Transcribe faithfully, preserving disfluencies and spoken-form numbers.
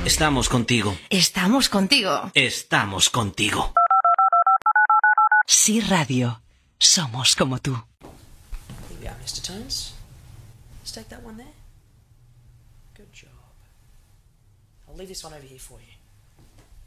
Estamos contigo. Estamos contigo. Estamos contigo. Sí Radio. Somos como tú. Here we are, mister Tones. Let's take that one there. Good job. I'll leave this one over here for you.